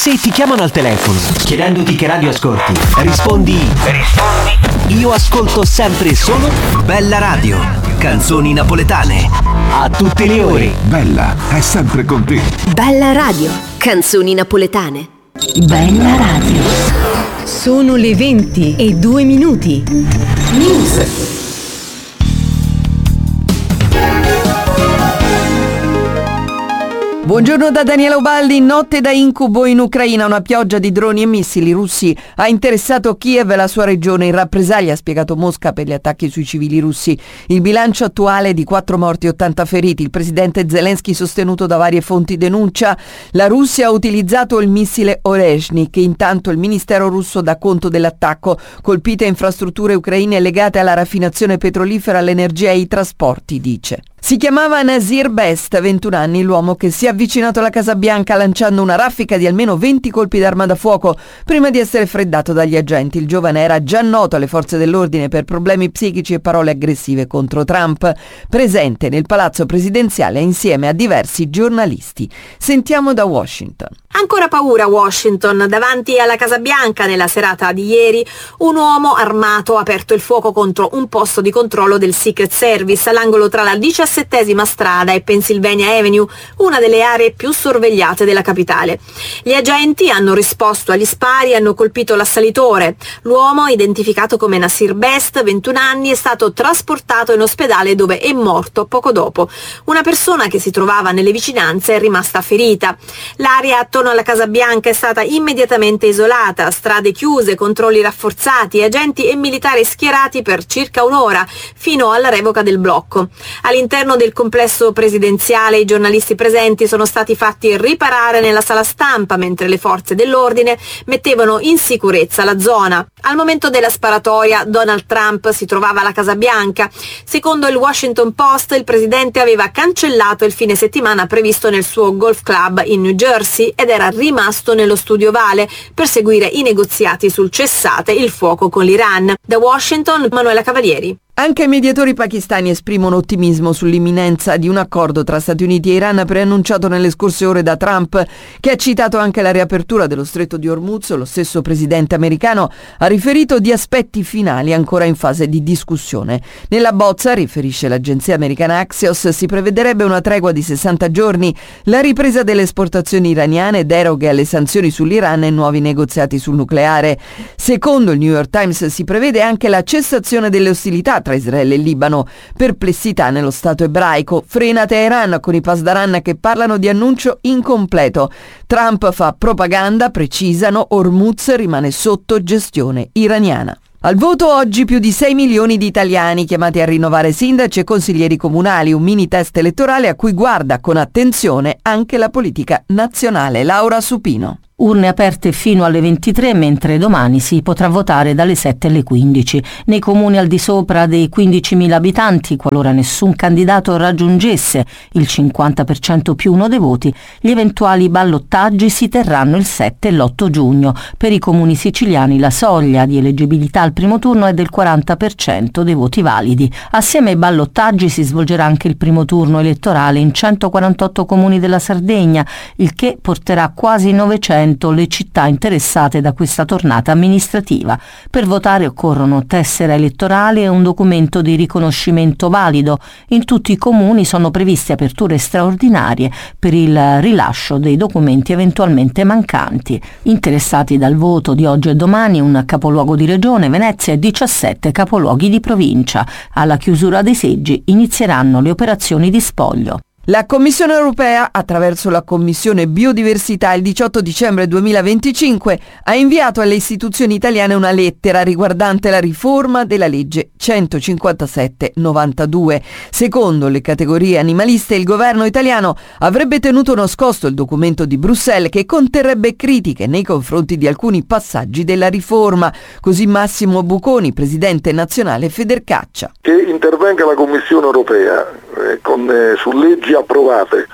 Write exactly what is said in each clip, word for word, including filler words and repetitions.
Se ti chiamano al telefono chiedendoti che radio ascolti, rispondi Rispondi Io ascolto sempre e solo Bella Radio, canzoni napoletane, a tutte le ore. Bella è sempre con te. Bella Radio, canzoni napoletane. Bella Radio. Sono le venti e due minuti. News. Buongiorno da Daniela Ubaldi. Notte da incubo in Ucraina. Una pioggia di droni e missili russi ha interessato Kiev e la sua regione in rappresaglia, ha spiegato Mosca, per gli attacchi sui civili russi. Il bilancio attuale è di quattro morti e ottanta feriti. Il presidente Zelensky, sostenuto da varie fonti, denuncia la Russia ha utilizzato il missile Oreshnik. Intanto il ministero russo dà conto dell'attacco. Colpite infrastrutture ucraine legate alla raffinazione petrolifera, all'energia e ai trasporti, dice. Si chiamava Nasir Best, ventuno anni, l'uomo che si è avvicinato alla Casa Bianca lanciando una raffica di almeno venti colpi d'arma da fuoco prima di essere freddato dagli agenti. Il giovane era già noto alle forze dell'ordine per problemi psichici e parole aggressive contro Trump, presente nel palazzo presidenziale insieme a diversi giornalisti. Sentiamo da Washington. Ancora paura Washington. Davanti alla Casa Bianca nella serata di ieri un uomo armato ha aperto il fuoco contro un posto di controllo del Secret Service all'angolo tra la diciassettesima strada e Pennsylvania Avenue, una delle aree più sorvegliate della capitale. Gli agenti hanno risposto agli spari e hanno colpito l'assalitore. L'uomo, identificato come Nasir Best, ventuno anni, è stato trasportato in ospedale dove è morto poco dopo. Una persona che si trovava nelle vicinanze è rimasta ferita. L'area attorno alla Casa Bianca è stata immediatamente isolata, strade chiuse, controlli rafforzati, agenti e militari schierati per circa un'ora, fino alla revoca del blocco. All'interno del complesso presidenziale i giornalisti presenti sono stati fatti riparare nella sala stampa, mentre le forze dell'ordine mettevano in sicurezza la zona. Al momento della sparatoria Donald Trump si trovava alla Casa Bianca. Secondo il Washington Post, il presidente aveva cancellato il fine settimana previsto nel suo golf club in New Jersey ed era rimasto nello studio Ovale per seguire i negoziati sul cessate il fuoco con l'Iran. Da Washington, Manuela Cavalieri. Anche i mediatori pakistani esprimono ottimismo sull'imminenza di un accordo tra Stati Uniti e Iran preannunciato nelle scorse ore da Trump, che ha citato anche la riapertura dello stretto di Hormuz. Lo stesso presidente americano ha riferito di aspetti finali ancora in fase di discussione. Nella bozza, riferisce l'agenzia americana Axios, si prevederebbe una tregua di sessanta giorni, la ripresa delle esportazioni iraniane, deroghe alle sanzioni sull'Iran e nuovi negoziati sul nucleare. Secondo il New York Times si prevede anche la cessazione delle ostilità tra Israele e Libano. Perplessità nello Stato ebraico. Frena Teheran con i pasdaran che parlano di annuncio incompleto. Trump fa propaganda, precisano, Hormuz rimane sotto gestione iraniana. Al voto oggi più di sei milioni di italiani chiamati a rinnovare sindaci e consiglieri comunali, un mini test elettorale a cui guarda con attenzione anche la politica nazionale. Laura Supino. Urne aperte fino alle ventitré, mentre domani si potrà votare dalle sette alle quindici. Nei comuni al di sopra dei quindicimila abitanti, qualora nessun candidato raggiungesse il cinquanta per cento più uno dei voti, gli eventuali ballottaggi si terranno il sette e l'otto giugno. Per i comuni siciliani la soglia di eleggibilità al primo turno è del quaranta per cento dei voti validi. Assieme ai ballottaggi si svolgerà anche il primo turno elettorale in centoquarantotto comuni della Sardegna, il che porterà quasi novecento le città interessate da questa tornata amministrativa. Per votare occorrono tessera elettorale e un documento di riconoscimento valido. In tutti i comuni sono previste aperture straordinarie per il rilascio dei documenti eventualmente mancanti. Interessati dal voto di oggi e domani un capoluogo di regione, Venezia, e diciassette capoluoghi di provincia. Alla chiusura dei seggi inizieranno le operazioni di spoglio. La Commissione europea, attraverso la Commissione Biodiversità, il diciotto dicembre duemilaventicinque ha inviato alle istituzioni italiane una lettera riguardante la riforma della legge centocinquantasette novantadue. Secondo le categorie animaliste, il governo italiano avrebbe tenuto nascosto il documento di Bruxelles che conterrebbe critiche nei confronti di alcuni passaggi della riforma. Così Massimo Buconi, presidente nazionale Federcaccia. Che intervenga la Commissione europea eh, con, eh, su leggi approvate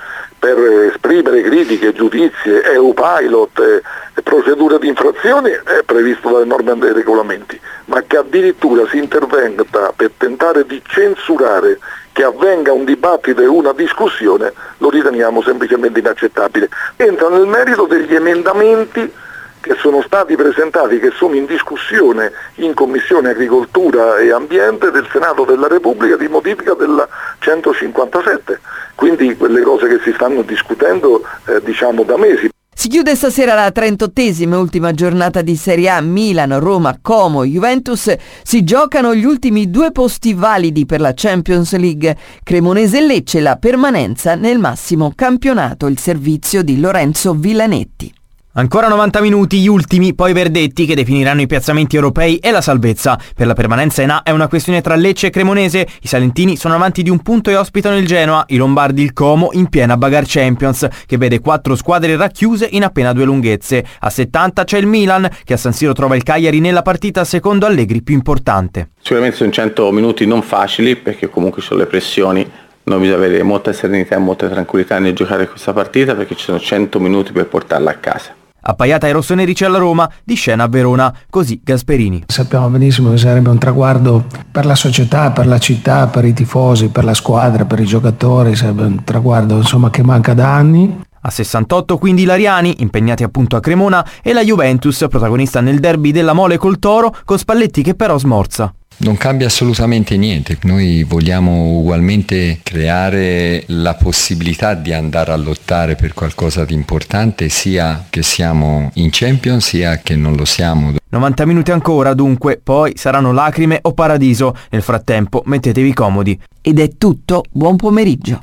per esprimere critiche, giudizi, E U Pilot, e procedure di infrazione è previsto dalle norme e dai regolamenti, ma che addirittura si intervenga per tentare di censurare che avvenga un dibattito e una discussione, lo riteniamo semplicemente inaccettabile. Entra nel merito degli emendamenti che sono stati presentati, che sono in discussione in Commissione Agricoltura e Ambiente del Senato della Repubblica di modifica della centocinquantasette, quindi quelle cose che si stanno discutendo eh, diciamo da mesi. Si chiude stasera la trentottesima e ultima giornata di Serie A. Milan, Roma, Como, Juventus si giocano gli ultimi due posti validi per la Champions League. Cremonese e Lecce la permanenza nel massimo campionato, il servizio di Lorenzo Villanetti. Ancora novanta minuti, gli ultimi, poi verdetti che definiranno i piazzamenti europei e la salvezza. Per la permanenza in A è una questione tra Lecce e Cremonese. I salentini sono avanti di un punto e ospitano il Genoa, i lombardi il Como in piena bagarre Champions, che vede quattro squadre racchiuse in appena due lunghezze. A settanta c'è il Milan, che a San Siro trova il Cagliari nella partita secondo Allegri più importante. Sicuramente sono cento minuti non facili, perché comunque ci sono le pressioni. Noi bisogna avere molta serenità e molta tranquillità nel giocare questa partita, perché ci sono cento minuti per portarla a casa. Appaiata ai rossoneri c'è la Roma, di scena a Verona, così Gasperini. Sappiamo benissimo che sarebbe un traguardo per la società, per la città, per i tifosi, per la squadra, per i giocatori, sarebbe un traguardo insomma che manca da anni. A sessantotto quindi i Lariani, impegnati appunto a Cremona, e la Juventus, protagonista nel derby della Mole col Toro, con Spalletti che però smorza. Non cambia assolutamente niente, noi vogliamo ugualmente creare la possibilità di andare a lottare per qualcosa di importante, sia che siamo in Champions sia che non lo siamo. novanta minuti ancora dunque, poi saranno lacrime o paradiso. Nel frattempo mettetevi comodi. Ed è tutto, buon pomeriggio.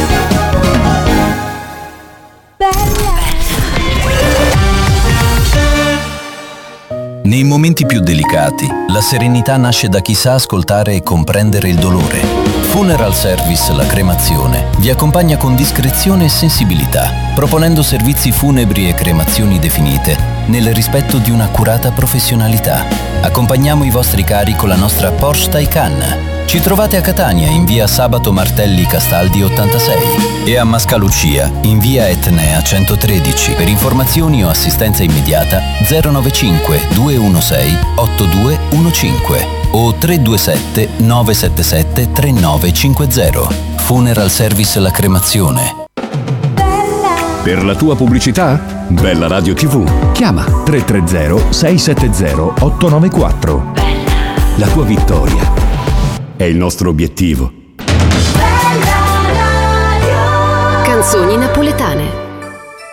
Nei momenti più delicati, la serenità nasce da chi sa ascoltare e comprendere il dolore. Funeral Service La Cremazione vi accompagna con discrezione e sensibilità, proponendo servizi funebri e cremazioni definite nel rispetto di un'accurata professionalità. Accompagniamo i vostri cari con la nostra Porsche Taycan. Ci trovate a Catania in via Sabato Martelli Castaldi ottantasei e a Mascalucia in via Etnea centotredici. Per informazioni o assistenza immediata zero nove cinque due uno sei otto due uno cinque o tre due sette nove sette sette tre nove cinque zero. Funeral Service La Cremazione. Per la tua pubblicità? Bella Radio tivù. Chiama tre tre zero sei sette zero otto nove quattro. La tua vittoria è il nostro obiettivo. Canzoni napoletane.